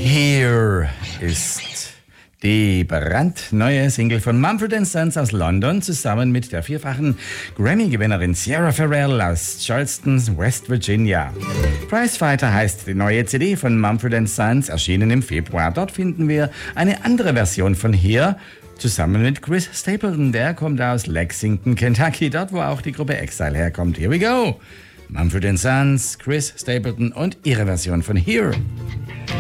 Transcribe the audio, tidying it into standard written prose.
Here ist die brandneue Single von Mumford & Sons aus London zusammen mit der vierfachen Grammy-Gewinnerin Sierra Farrell aus Charleston, West Virginia. Prizefighter heißt die neue CD von Mumford & Sons, erschienen im Februar. Dort finden wir eine andere Version von Here, zusammen mit Chris Stapleton. Der kommt aus Lexington, Kentucky, dort wo auch die Gruppe Exile herkommt. Here we go! Mumford & Sons, Chris Stapleton und ihre Version von Here.